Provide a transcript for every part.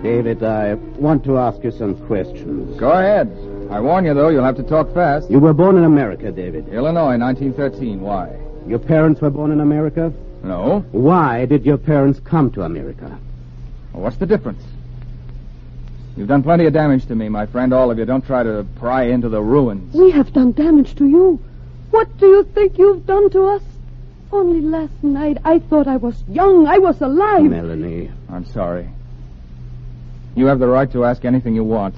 David, I want to ask you some questions. Go ahead. I warn you, though, you'll have to talk fast. You were born in America, David. Illinois, 1913. Why? Your parents were born in America? No. Why did your parents come to America? Well, what's the difference? You've done plenty of damage to me, my friend. All of you. Don't try to pry into the ruins. We have done damage to you. What do you think you've done to us? Only last night I thought I was young. I was alive. Melanie. I'm sorry. You have the right to ask anything you want.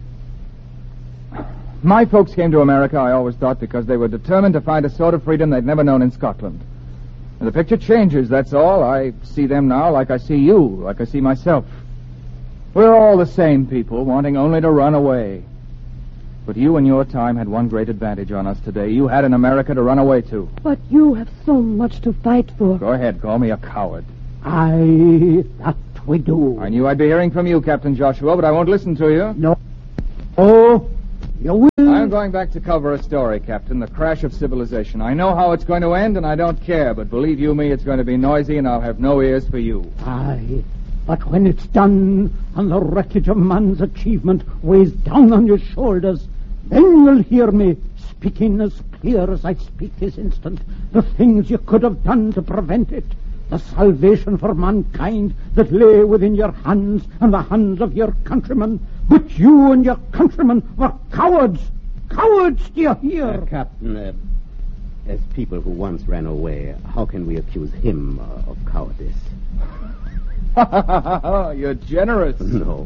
My folks came to America, I always thought, because they were determined to find a sort of freedom they'd never known in Scotland. And the picture changes, that's all. I see them now like I see you, like I see myself. We're all the same people, wanting only to run away. But you in your time had one great advantage on us today. You had an America to run away to. But you have so much to fight for. Go ahead, call me a coward. That we do. I knew I'd be hearing from you, Captain Joshua, but I won't listen to you. No. Oh, you will. I'm going back to cover a story, Captain, the crash of civilization. I know how it's going to end, and I don't care, but believe you me, it's going to be noisy, and I'll have no ears for you. Aye, but when it's done, and the wreckage of man's achievement weighs down on your shoulders, then you'll hear me speaking as clear as I speak this instant, the things you could have done to prevent it. The salvation for mankind that lay within your hands and the hands of your countrymen. But you and your countrymen were cowards. Cowards, do you hear? Captain, as people who once ran away, how can we accuse him of cowardice? You're generous. No.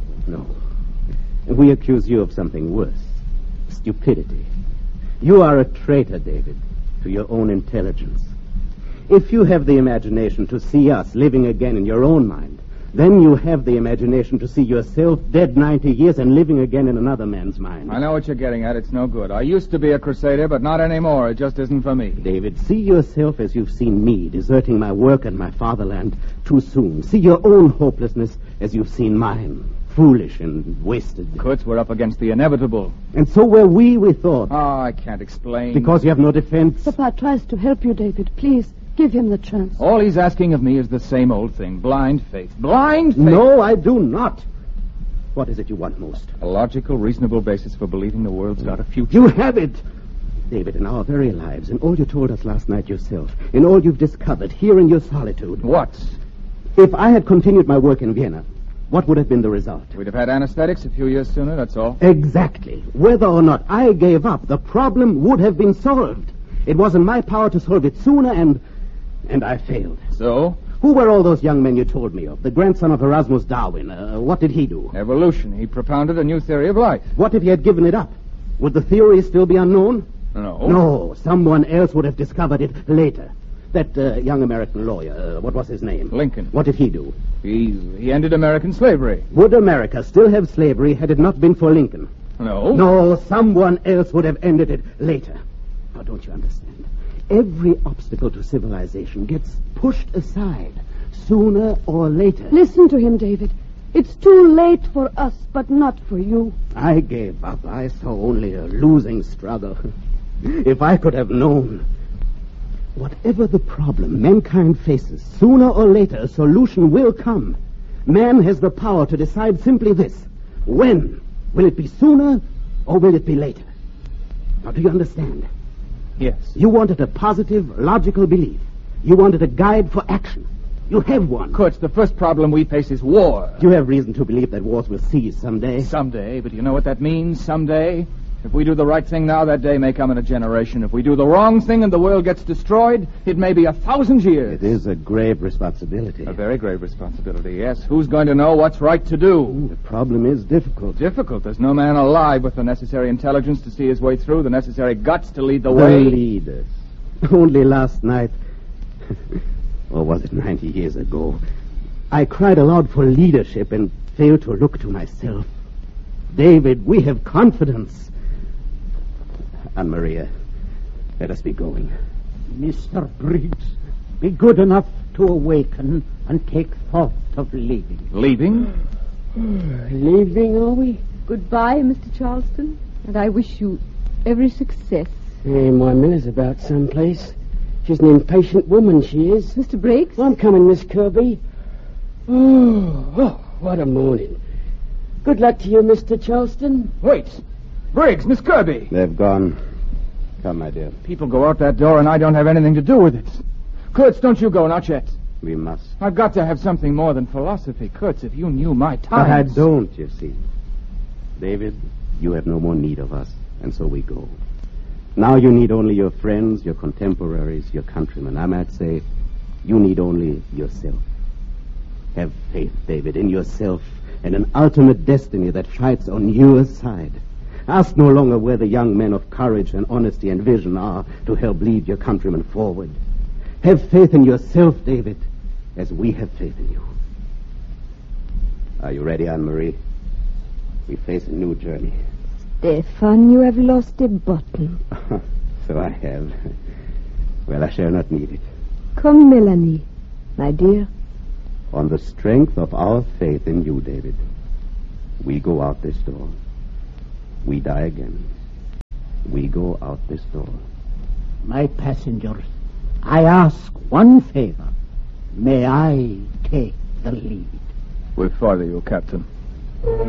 We accuse you of something worse. Stupidity. You are a traitor, David, to your own intelligence. If you have the imagination to see us living again in your own mind, then you have the imagination to see yourself dead 90 years and living again in another man's mind. I know what you're getting at. It's no good. I used to be a crusader, but not anymore. It just isn't for me. David, see yourself as you've seen me, deserting my work and my fatherland too soon. See your own hopelessness as you've seen mine. Foolish and wasted. Kurtz, we're up against the inevitable. And so were we thought. Oh, I can't explain. Because you have no defense. Papa tries to help you, David. Please, give him the chance. All he's asking of me is the same old thing. Blind faith. Blind faith. No, I do not. What is it you want most? A logical, reasonable basis for believing the world's got a future. You have it. David, in our very lives, in all you told us last night yourself, in all you've discovered here in your solitude. What? If I had continued my work in Vienna, what would have been the result? We'd have had anesthetics a few years sooner, that's all. Exactly. Whether or not I gave up, the problem would have been solved. It was in my power to solve it sooner, and I failed. So? Who were all those young men you told me of? The grandson of Erasmus Darwin. What did he do? Evolution. He propounded a new theory of life. What if he had given it up? Would the theory still be unknown? No. No, someone else would have discovered it later. That young American lawyer, what was his name? Lincoln. What did he do? He ended American slavery. Would America still have slavery had it not been for Lincoln? No. No, someone else would have ended it later. Now, don't you understand? Every obstacle to civilization gets pushed aside sooner or later. Listen to him, David. It's too late for us, but not for you. I gave up. I saw only a losing struggle. If I could have known. Whatever the problem mankind faces, sooner or later a solution will come. Man has the power to decide simply this. When? Will it be sooner or will it be later? Now, do you understand? Yes. You wanted a positive, logical belief. You wanted a guide for action. You have one. Kurtz, the first problem we face is war. You have reason to believe that wars will cease someday. Someday, but you know what that means, someday? If we do the right thing now, that day may come in a generation. If we do the wrong thing and the world gets destroyed, it may be 1,000 years. It is a grave responsibility. A very grave responsibility, yes. Who's going to know what's right to do? The problem is difficult. Difficult. There's no man alive with the necessary intelligence to see his way through, the necessary guts to lead the The way. leaders. Only last night, or was it 90 years ago, I cried aloud for leadership and failed to look to myself. David, we have confidence. Anne Maria, let us be going. Mr. Briggs, be good enough to awaken and take thought of leaving. Leaving? Leaving, are we? Goodbye, Mr. Charleston, and I wish you every success. Hey, my miller's about someplace. She's an impatient woman, she is. Mr. Briggs? I'm coming, Miss Kirby. Oh, what a morning. Good luck to you, Mr. Charleston. Wait. Briggs, Miss Kirby. They've gone. Come, my dear. People go out that door and I don't have anything to do with it. Kurtz, don't you go, not yet. We must. I've got to have something more than philosophy. Kurtz, if you knew my time. But I don't, you see. David, you have no more need of us, and so we go. Now you need only your friends, your contemporaries, your countrymen. I might say, you need only yourself. Have faith, David, in yourself and an ultimate destiny that fights on your side. Ask no longer where the young men of courage and honesty and vision are to help lead your countrymen forward. Have faith in yourself, David, as we have faith in you. Are you ready, Anne-Marie? We face a new journey. Stefan, you have lost a button. So I have. Well, I shall not need it. Come, Melanie, my dear. On the strength of our faith in you, David, we go out this door. We die again. We go out this door. My passengers, I ask one favor. May I take the lead? We'll follow you, Captain.